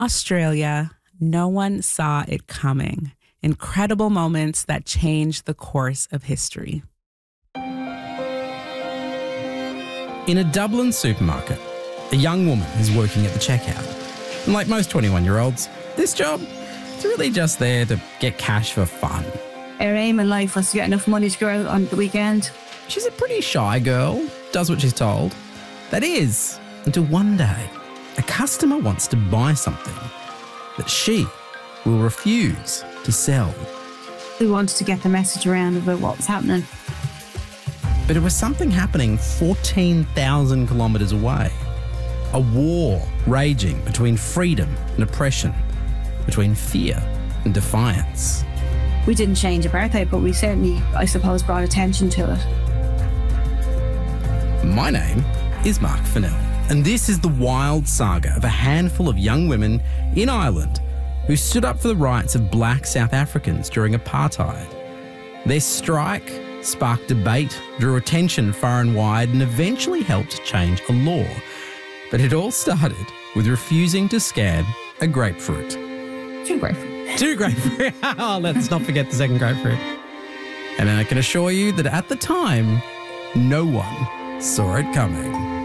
Australia, no one saw it coming. Incredible moments that changed the course of history. In a Dublin supermarket, a young woman is working at the checkout. And like most 21-year-olds, this job is really just there to get cash for fun. Our aim in life was to get enough money to go out on the weekend. She's a pretty shy girl, does what she's told. That is, until one day, a customer wants to buy something that she will refuse to sell. We wanted to get the message around about what was happening. But it was something happening 14,000 kilometres away. A war raging between freedom and oppression, between fear and defiance. We didn't change apartheid, but we certainly, I suppose, brought attention to it. My name is Mark Fennell, and this is the wild saga of a handful of young women in Ireland who stood up for the rights of black South Africans during apartheid. Their strike sparked debate, drew attention far and wide, and eventually helped change a law. But it all started with refusing to scan a grapefruit. Two grapefruit. Two grapefruit. Oh, let's not forget the second grapefruit. And I can assure you that at the time, no one saw it coming.